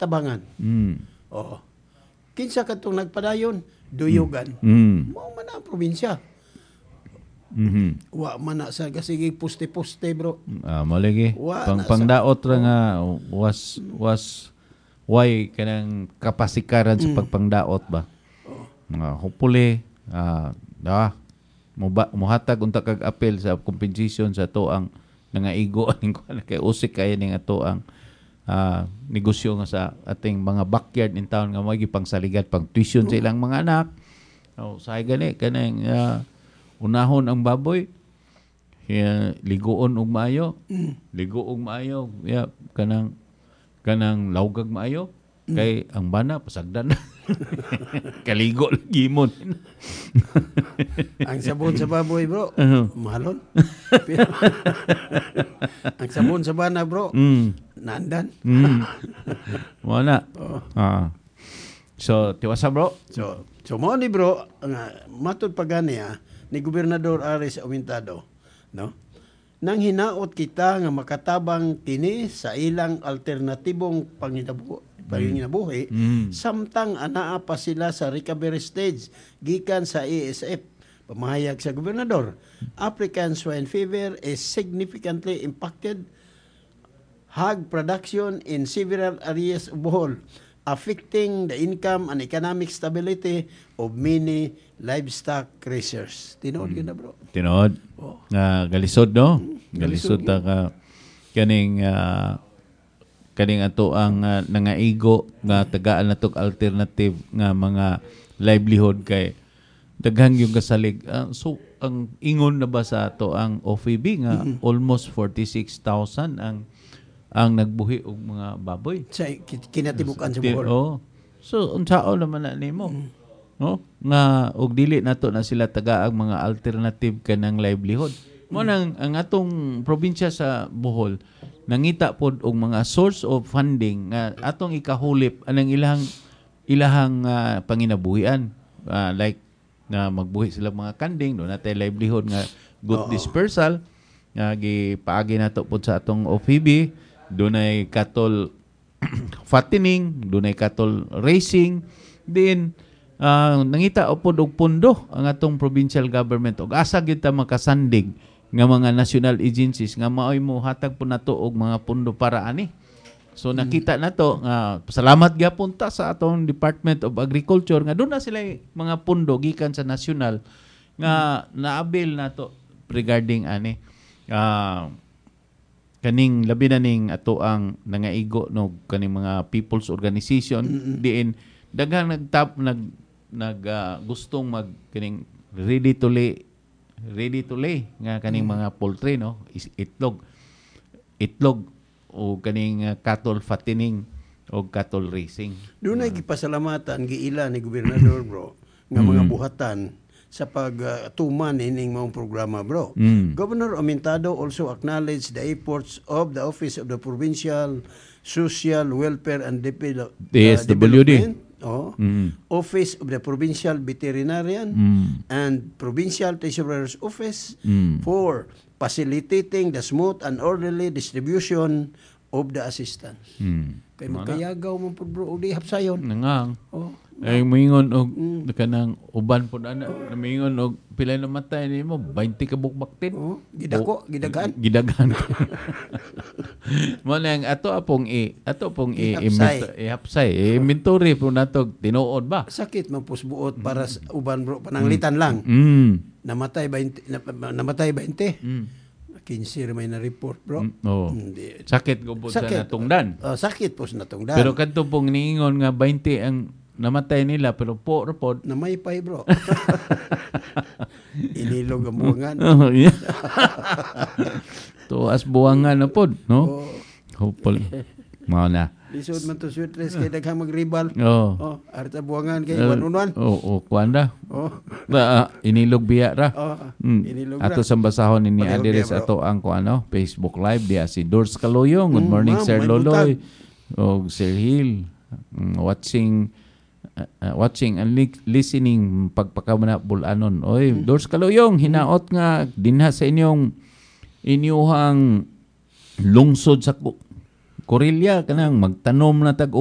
tabangan. Oh. Kinsa katong nagpadayon, Duyogan. Mao man ang probinsya. Wa man na sa sige puste-puste, bro. Malagi. Pangdaot ra nga was why kanang kapasikaran sa pagpangdaot ba? Hopefully muhatag unta kag apel sa compensation sa toang nangaigo aning kay usik kay ning atoang negosyo nga sa ating mga backyard in town nga magipangsaligat pang tuition sa ilang mga anak. Say gani kanang unahon ang baboy. Ligoon og maayo. Ligo og maayo. Kanang lawgag maayo. Kay ang bana pasagdan. Kaligo gimon. Ang sabon sa baboy, bro, mahalon. Ang sabon sa bana, bro, nandan. Wala. So, tiwasa, bro. So mo ni, bro, matod pa gani ni Gobernador Ares Aumentado, no? Nang hinaot kita nga makatabang kini sa ilang alternatibong panginabuhi, samtang anaa pa sila sa recovery stage gikan sa ASF. Pamahayag sa gobernador, African swine fever is significantly impacted hog production in several areas of Bohol, affecting the income and economic stability of many livestock raisers. Tinood yun na, bro. Tinood. Galisod, no? Galisod ta ka kaning ato ang nangaigo nga tagaan natok alternative nga mga livelihood kay daghang yung kasalig. So ang ingon na ba sa ato ang OFB nga almost 46,000 ang nagbuhi og mga baboy sa kinatibukan sa Bohol. So unsao naman na nimo? No? Nga og dili nato na sila tagaang mga alternative kanang livelihood. Mo nang ang atong probinsya sa Bohol nangita pod og mga source of funding nga atong ikahulip anang ilahang panginabuhian, like na magbuhi sila mga kanding do natay livelihood nga good dispersal nga gipaagi nato pod sa atong OFB. Dunay cattle fattening, dunay cattle racing, din nangita pod og pundo ang atong provincial government og asa gyud ta makasandig nga mga national agencies nga maoy mo hatag po nato og mga pundo para ani. So nakita nato nga salamat gyapon ta sa atong Department of Agriculture nga doon na sila mga pundo gikan sa national nga naabil nato regarding ani kaning labi na ning ato ang nangaigo no kaning mga people's organization diin daghang gustong mag kaning ready to lay nga kaning mga poultry, no, itlog o kaning cattle fattening o cattle racing. Doon ay gipasalamatan giila ni gobernador, bro, nga mga buhatan sa pagtuman ining mga programa, bro. Governor Aumentado also acknowledged the efforts of the Office of the Provincial Social Welfare and Development, Office of the Provincial Veterinarian and Provincial Treasurer's Office for facilitating the smooth and orderly distribution of the assistance. Kay magkayagaw mo po, bro, di hapsayon. Nangang. Ay moingon og kanang uban pud ana moingon og pila na matay nimo 20 ka bukbaktin. Gidaghan. Mo nang ato apong ihapsay inventory po natog tinuod ba. Sakit man pusbuot para sa uban, bro, pananglitan lang. Namatay 20. 15 may na report, bro. Sakit gubod sa natungdan. Sakit po sa natungdan. Pero kadto pong niingon nga 20 ang namatay nila pero po report na may pay, bro. Inilog ang buwangan. Tuas buwangan na pod, no? Hopefully. Mao na. Lisod man to sweetress kay daghang magribal. Arta buwangan kay unwan. Kuanda. Inilog biya ra. Inilog ra. Ato sa basahon ni address ato ang Facebook Live dia si Dors Kaloyong. Good morning, Sir Loloy. O Sir Hill. Watching and listening pagpakamana bulanon. Oy, Dors Kaloyong, hinaot nga dinha sa inyong lungsod sa Corillia kanang magtanom na tag